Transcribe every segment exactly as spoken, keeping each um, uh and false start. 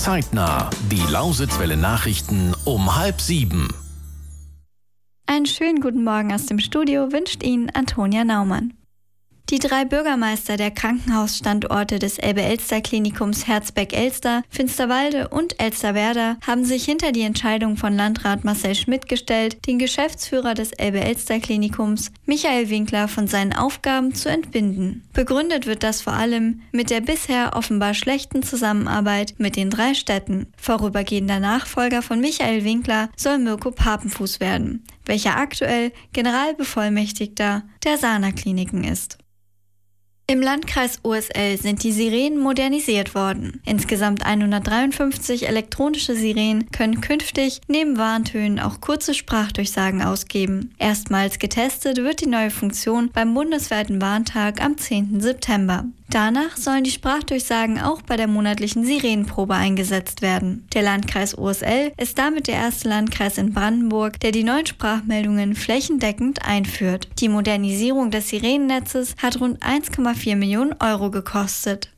Zeitnah. Die Lausitzwelle Nachrichten um halb sieben. Einen schönen guten Morgen aus dem Studio wünscht Ihnen Antonia Naumann. Die drei Bürgermeister der Krankenhausstandorte des Elbe-Elster-Klinikums Herzberg-Elster, Finsterwalde und Elsterwerda haben sich hinter die Entscheidung von Landrat Marcel Schmidt gestellt, den Geschäftsführer des Elbe-Elster-Klinikums, Michael Winkler, von seinen Aufgaben zu entbinden. Begründet wird das vor allem mit der bisher offenbar schlechten Zusammenarbeit mit den drei Städten. Vorübergehender Nachfolger von Michael Winkler soll Mirko Papenfuß werden, welcher aktuell Generalbevollmächtigter der Sana-Kliniken ist. Im Landkreis O S L sind die Sirenen modernisiert worden. Insgesamt hundertdreiundfünfzig elektronische Sirenen können künftig neben Warntönen auch kurze Sprachdurchsagen ausgeben. Erstmals getestet wird die neue Funktion beim bundesweiten Warntag am zehnten September. Danach sollen die Sprachdurchsagen auch bei der monatlichen Sirenenprobe eingesetzt werden. Der Landkreis O S L ist damit der erste Landkreis in Brandenburg, der die neuen Sprachmeldungen flächendeckend einführt. Die Modernisierung des Sirenennetzes hat rund eins Komma vier Millionen Euro gekostet.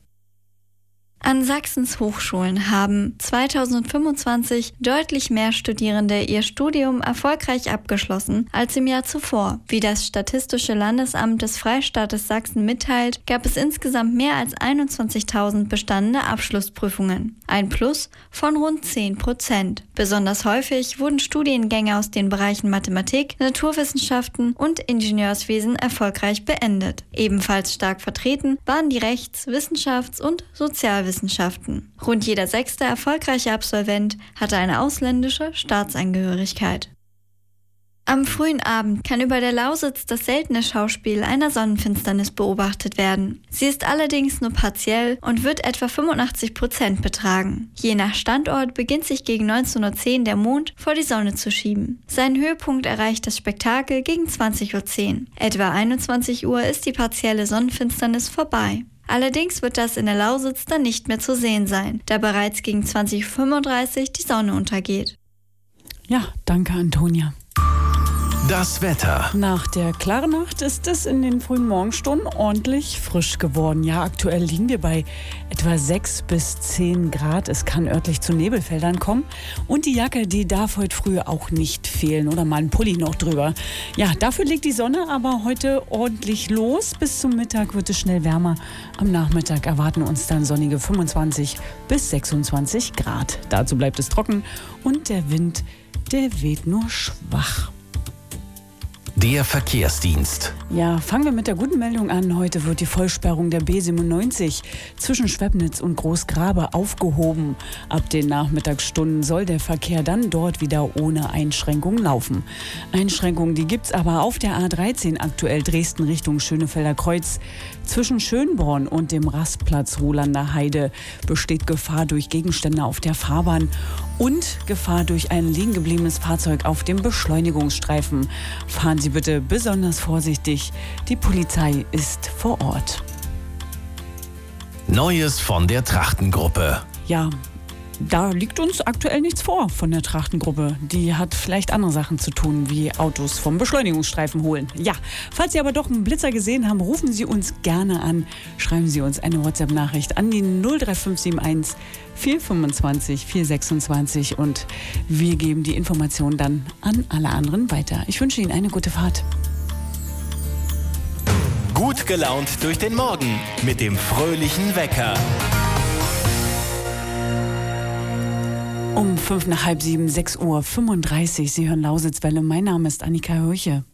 An Sachsens Hochschulen haben zweitausendfünfundzwanzig deutlich mehr Studierende ihr Studium erfolgreich abgeschlossen als im Jahr zuvor. Wie das Statistische Landesamt des Freistaates Sachsen mitteilt, gab es insgesamt mehr als einundzwanzigtausend bestandene Abschlussprüfungen. Ein Plus von rund zehn Prozent. Besonders häufig wurden Studiengänge aus den Bereichen Mathematik, Naturwissenschaften und Ingenieurswesen erfolgreich beendet. Ebenfalls stark vertreten waren die Rechts-, Wissenschafts- und Sozialwissenschaften. Wissenschaften. Rund jeder sechste erfolgreiche Absolvent hatte eine ausländische Staatsangehörigkeit. Am frühen Abend kann über der Lausitz das seltene Schauspiel einer Sonnenfinsternis beobachtet werden. Sie ist allerdings nur partiell und wird etwa fünfundachtzig Prozent betragen. Je nach Standort beginnt sich gegen neunzehn Uhr zehn der Mond vor die Sonne zu schieben. Seinen Höhepunkt erreicht das Spektakel gegen zwanzig Uhr zehn. Etwa einundzwanzig Uhr ist die partielle Sonnenfinsternis vorbei. Allerdings wird das in der Lausitz dann nicht mehr zu sehen sein, da bereits gegen zwanzig Uhr fünfunddreißig die Sonne untergeht. Ja, danke Antonia. Das Wetter. Nach der klaren Nacht ist es in den frühen Morgenstunden ordentlich frisch geworden. Ja, aktuell liegen wir bei etwa sechs bis zehn Grad. Es kann örtlich zu Nebelfeldern kommen. Und die Jacke, die darf heute früh auch nicht fehlen. Oder mal ein Pulli noch drüber. Ja, dafür legt die Sonne aber heute ordentlich los. Bis zum Mittag wird es schnell wärmer. Am Nachmittag erwarten uns dann sonnige fünfundzwanzig bis sechsundzwanzig Grad. Dazu bleibt es trocken und der Wind, der weht nur schwach. Der Verkehrsdienst. Ja, fangen wir mit der guten Meldung an. Heute wird die Vollsperrung der B siebenundneunzig zwischen Schwebnitz und Großgrabe aufgehoben. Ab den Nachmittagsstunden soll der Verkehr dann dort wieder ohne Einschränkung laufen. Einschränkungen, die gibt's aber auf der A dreizehn aktuell Dresden Richtung Schönefelder Kreuz. Zwischen Schönborn und dem Rastplatz Ruhlander Heide besteht Gefahr durch Gegenstände auf der Fahrbahn und Gefahr durch ein liegen gebliebenes Fahrzeug auf dem Beschleunigungsstreifen. Fahren Sie bitte besonders vorsichtig. Die Polizei ist vor Ort. Neues von der Trachtengruppe. Ja, da liegt uns aktuell nichts vor von der Trachtengruppe. Die hat vielleicht andere Sachen zu tun, wie Autos vom Beschleunigungsstreifen holen. Ja, falls Sie aber doch einen Blitzer gesehen haben, rufen Sie uns gerne an. Schreiben Sie uns eine WhatsApp-Nachricht an die null drei fünf sieben eins vier fünfundzwanzig vier sechsundzwanzig und wir geben die Information dann an alle anderen weiter. Ich wünsche Ihnen eine gute Fahrt. Gut gelaunt durch den Morgen mit dem fröhlichen Wecker. Um fünf nach halb sieben, sechs Uhr fünfunddreißig. Sie hören Lausitzwelle. Mein Name ist Annika Hörche.